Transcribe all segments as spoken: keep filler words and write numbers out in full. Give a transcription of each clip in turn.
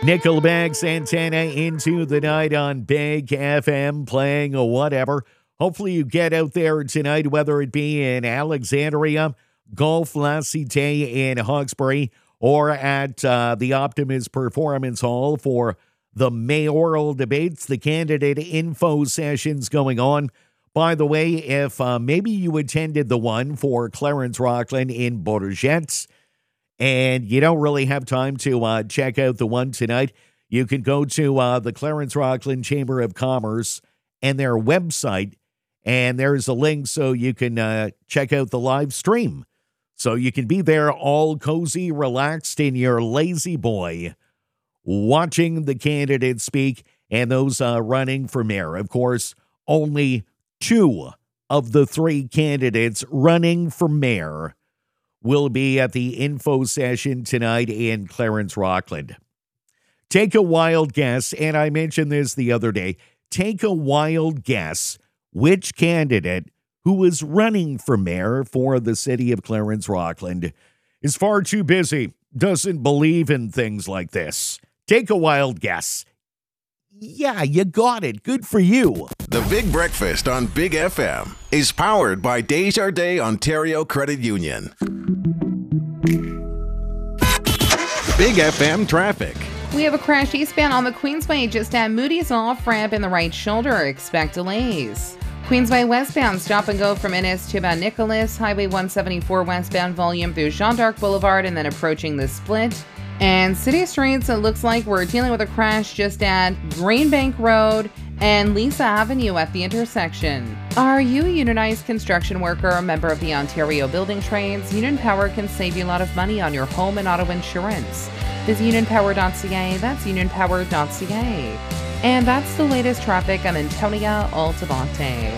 Nickelback, Santana into the night on Big F M, playing or whatever. Hopefully you get out there tonight, whether it be in Alexandria, Golf La Cité in Hawkesbury, or at uh, the Optimus Performance Hall for the mayoral debates, the candidate info sessions going on. By the way, if uh, maybe you attended the one for Clarence Rockland in Bourget, and you don't really have time to uh, check out the one tonight, you can go to uh, the Clarence Rockland Chamber of Commerce and their website, and there's a link so you can uh, check out the live stream. So you can be there all cozy, relaxed in your lazy boy, watching the candidates speak and those uh, running for mayor. Of course, only two of the three candidates running for mayor will be at the info session tonight in Clarence Rockland. Take a wild guess, and I mentioned this the other day, take a wild guess which candidate who is running for mayor for the city of Clarence Rockland is far too busy, doesn't believe in things like this. Take a wild guess. Yeah, you got it. Good for you. The Big Breakfast on Big F M is powered by Desjardins Ontario Credit Union. Big F M traffic. We have a crash eastbound on the Queensway just at Moody's off-ramp in the right shoulder. Expect delays. Queensway westbound, stop and go from Innis to about Nicholas. Highway one seventy-four westbound volume through Jean d'Arc Boulevard and then approaching the split. And city streets, it looks like we're dealing with a crash just at Greenbank Road and Lisa Avenue at the intersection. Are you a unionized construction worker, a member of the Ontario Building Trades? Union Power can save you a lot of money on your home and auto insurance. Visit union power dot c a. That's union power dot c a. And that's the latest traffic. I'm Antonia Altabante.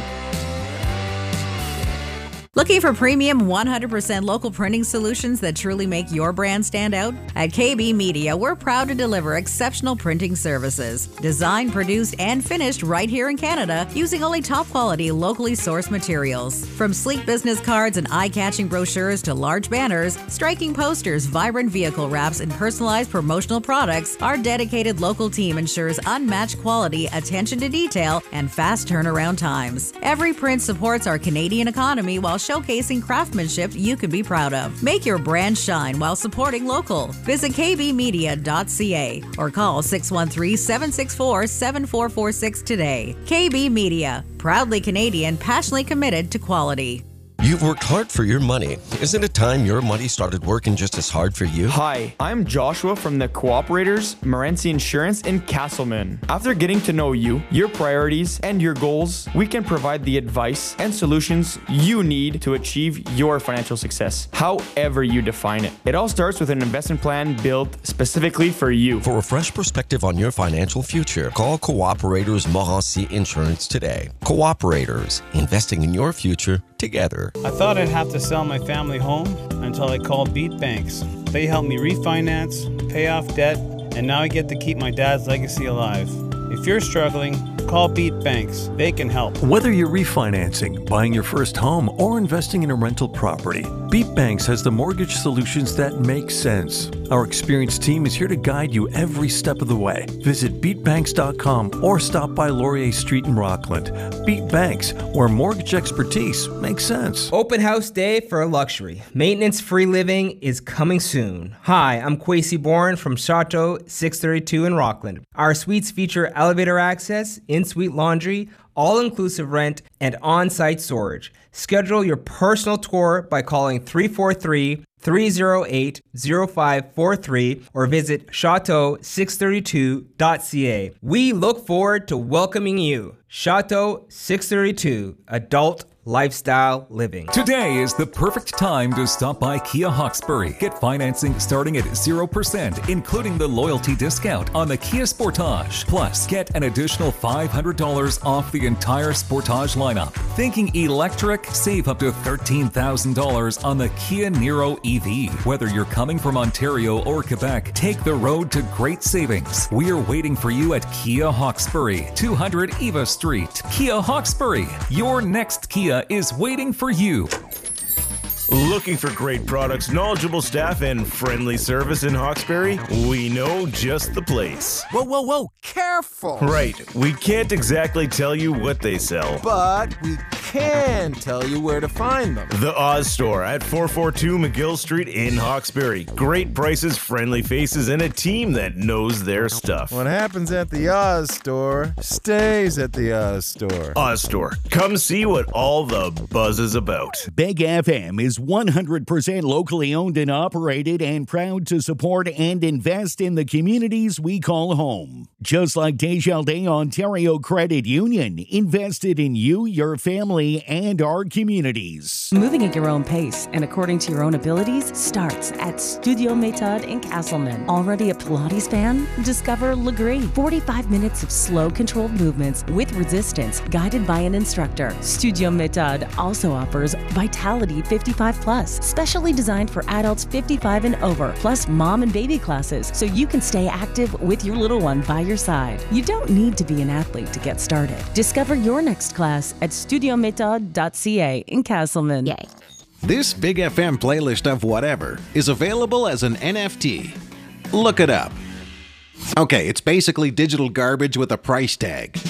Looking for premium one hundred percent local printing solutions that truly make your brand stand out? At K B Media, we're proud to deliver exceptional printing services. Designed, produced, and finished right here in Canada using only top-quality, locally sourced materials. From sleek business cards and eye-catching brochures to large banners, striking posters, vibrant vehicle wraps, and personalized promotional products, our dedicated local team ensures unmatched quality, attention to detail, and fast turnaround times. Every print supports our Canadian economy while showcasing craftsmanship you can be proud of. Make your brand shine while supporting local. Visit k b media dot c a or call six one three, seven six four, seven four four six today. K B Media, proudly Canadian, passionately committed to quality. You've worked hard for your money. Isn't it time your money started working just as hard for you? Hi, I'm Joshua from the Cooperators, Morency Insurance in Castleman. After getting to know you, your priorities, and your goals, we can provide the advice and solutions you need to achieve your financial success, however you define it. It all starts with an investment plan built specifically for you. For a fresh perspective on your financial future, call Cooperators Morency Insurance today. Cooperators, investing in your future together. I thought I'd have to sell my family home until I called Beat Banks. They helped me refinance, pay off debt, and now I get to keep my dad's legacy alive. If you're struggling, call Beat Banks. They can help. Whether you're refinancing, buying your first home, or investing in a rental property, Beat Banks has the mortgage solutions that make sense. Our experienced team is here to guide you every step of the way. Visit beat banks dot com or stop by Laurier Street in Rockland. Beat Banks, where mortgage expertise makes sense. Open house day for luxury. Maintenance-free living is coming soon. Hi, I'm Kwesi Bourne from Chateau six thirty-two in Rockland. Our suites feature elevator access, in-suite laundry, all-inclusive rent, and on-site storage. Schedule your personal tour by calling three four three, three oh eight, oh five four three or visit chateau six thirty-two dot c a. We look forward to welcoming you. Chateau six thirty-two, adult lifestyle living. Today is the perfect time to stop by Kia Hawkesbury. Get financing starting at zero percent, including the loyalty discount on the Kia Sportage. Plus, get an additional five hundred dollars off the entire Sportage lineup. Thinking electric? Save up to thirteen thousand dollars on the Kia Niro E V. Whether you're coming from Ontario or Quebec, take the road to great savings. We're waiting for you at Kia Hawkesbury, two hundred Eva Street. Kia Hawkesbury, your next Kia is waiting for you. Looking for great products, knowledgeable staff, and friendly service in Hawkesbury? We know just the place. Whoa, whoa, whoa, careful! Right, we can't exactly tell you what they sell. But we can tell you where to find them. The Oz Store at four forty-two McGill Street in Hawkesbury. Great prices, friendly faces, and a team that knows their stuff. What happens at the Oz Store stays at the Oz Store. Oz Store. Come see what all the buzz is about. Big F M is one hundred percent locally owned and operated and proud to support and invest in the communities we call home. Just like Desjardins Ontario Credit Union, invested in you, your family, and our communities. Moving at your own pace and according to your own abilities starts at Studio Méthode in Castleman. Already a Pilates fan? Discover Legree. forty-five minutes of slow, controlled movements with resistance, guided by an instructor. Studio Méthode also offers Vitality fifty-five plus, specially designed for adults fifty-five and over, plus mom and baby classes, so you can stay active with your little one by your side. You don't need to be an athlete to get started. Discover your next class at studio méthode dot c a in Castleman. Yay. This Big F M playlist of whatever is available as an N F T. Look it up. Okay, it's basically digital garbage with a price tag.